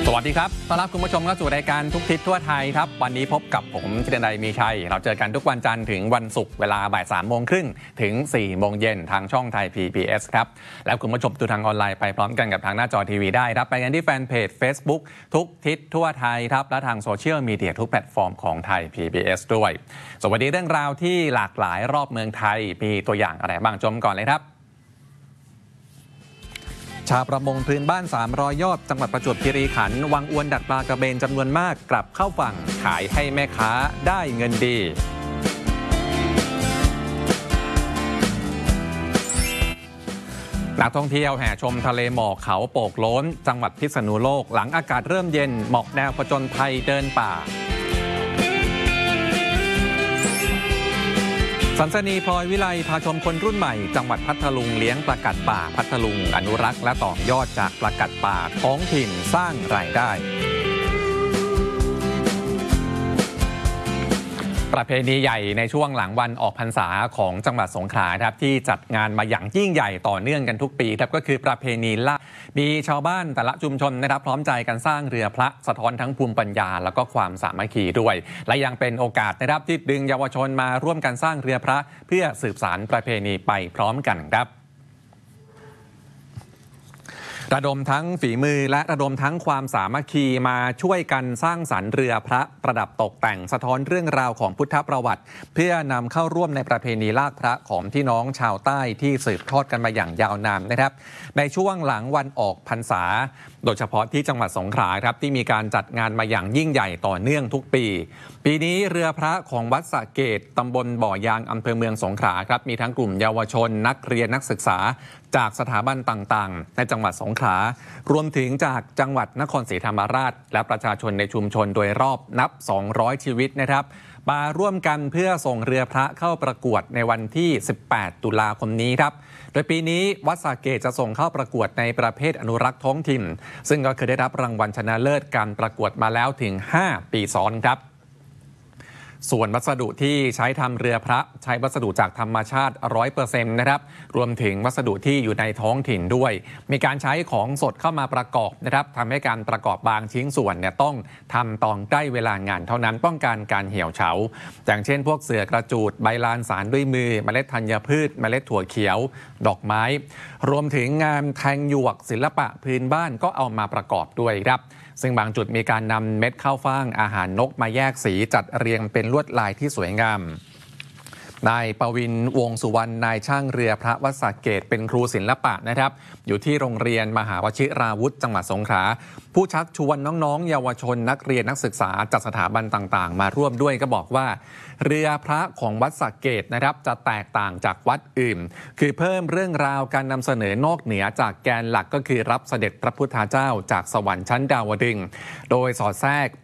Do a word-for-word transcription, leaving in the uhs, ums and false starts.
สวัสดีครับต้อนรับคุณผู้ชมเข้าสู่รายการทุกทิศทั่วไทยครับวันนี้พบกับผมธีรนัยมีชัยเราเจอกันทุกวันจันทร์ถึงวันศุกร์เวลาบ่ายสามโมงครึ่งถึงสี่โมงเย็นทางช่องไทย พี บี เอส ครับแล้วคุณผู้ชมดูทางออนไลน์ไปพร้อมกันกับทางหน้าจอทีวีได้ครับไปกันที่แฟนเพจ Facebook ทุกทิศทั่วไทยครับและทางโซเชียลมีเดียทุกแพลตฟอร์มของไทย พี บี เอส ด้วยสวัสดีเรื่องราวที่หลากหลายรอบเมืองไทยมีตัวอย่างอะไรบ้างชมก่อนเลยครับชาวประมงพื้นบ้านสามร้อยยอดจังหวัดประจวบคีรีขันธ์วางอวนดักปลากระเบนจำนวนมากกลับเข้าฝั่งขายให้แม่ค้าได้เงินดีนักท่องเที่ยวแห่ชมทะเลหมอกเขาโปกโล้นจังหวัดพิษณุโลกหลังอากาศเริ่มเย็นหมอกแนวผจญภัยเดินป่าสันสนีพลอยวิไลพาชมคนรุ่นใหม่จังหวัดพัทลุงเลี้ยงปลากัดป่าพัทลุงอนุรักษ์และต่อยอดจากปลากัดป่าท้องถิ่นสร้างรายได้ประเพณีใหญ่ในช่วงหลังวันออกพรรษาของจังหวัดสงขลาครับที่จัดงานมาอย่างยิ่งใหญ่ต่อเนื่องกันทุกปีครับก็คือประเพณีละมีชาวบ้านแต่ละชุมชนนะครับพร้อมใจกันสร้างเรือพระสะท้อนทั้งภูมิปัญญาแล้วก็ความสามัคคีด้วยและยังเป็นโอกาสนะครับที่ดึงเยาวชนมาร่วมกันสร้างเรือพระเพื่อสืบสานประเพณีไปพร้อมกันครับระดมทั้งฝีมือและระดมทั้งความสามัคคีมาช่วยกันสร้างสรรค์เรือพระประดับตกแต่งสะท้อนเรื่องราวของพุทธประวัติเพื่อนำเข้าร่วมในประเพณีลากพระของพี่น้องชาวใต้ที่สืบทอดกันมาอย่างยาวนานนะครับในช่วงหลังวันออกพรรษาโดยเฉพาะที่จังหวัดสงขลาครับที่มีการจัดงานมาอย่างยิ่งใหญ่ต่อเนื่องทุกปีปีนี้เรือพระของวัดสะเกษตำบลบ่อยางอำเภอเมืองสงขลาครับมีทั้งกลุ่มเยาวชนนักเรียนนักศึกษาจากสถาบันต่างๆในจังหวัดสงขลารวมถึงจากจังหวัดนครศรีธรรมราชและประชาชนในชุมชนโดยรอบนับสองร้อยชีวิตนะครับมาร่วมกันเพื่อส่งเรือพระเข้าประกวดในวันที่สิบแปดตุลาคมนี้ครับโดยปีนี้วัดสะเกษจะส่งเข้าประกวดในประเภทอนุรักษ์ท้องถิ่นซึ่งก็เคยได้รับรางวัลชนะเลิศการประกวดมาแล้วถึงห้าปีซ้อนครับส่วนวัสดุที่ใช้ทำเรือพระใช้วัสดุจากธรรมชาติ ร้อยเปอร์เซ็นต์ นะครับรวมถึงวัสดุที่อยู่ในท้องถิ่นด้วยมีการใช้ของสดเข้ามาประกอบนะครับทำให้การประกอบบางชิ้นส่วนเนี่ยต้องทำตอนใกล้เวลางานเท่านั้นป้องกันการเหี่ยวเฉาอย่างเช่นพวกเสื่อกระจูดใบลานสารด้วยมือเมล็ดธัญพืชเมล็ดถั่วเขียวดอกไม้รวมถึงงานแทงหยวกศิลปะพื้นบ้านก็เอามาประกอบด้วยครับซึ่งบางจุดมีการนำเม็ดข้าวฟ่างอาหารนกมาแยกสีจัดเรียงเป็นลวดลายที่สวยงามนายปวินวงสุวรรณนายช่างเรือพระวัดสะเกษเป็นครูศิลปะนะครับอยู่ที่โรงเรียนมหาวชิราวุธจังหวัดสงขลาผู้ชักชวนน้องๆเยาวชนนักเรียนนักศึกษาจากสถาบันต่างๆมาร่วมด้วยก็บอกว่าเรือพระของวัดสะเกษนะครับจะแตกต่างจากวัดอื่นคือเพิ่มเรื่องราวการนำเสนอนอกเหนือจากแกนหลักก็คือรับเสด็จพระพุทธเจ้าจากสวรรค์ชั้นดาวดึงส์โดยสอดแทรก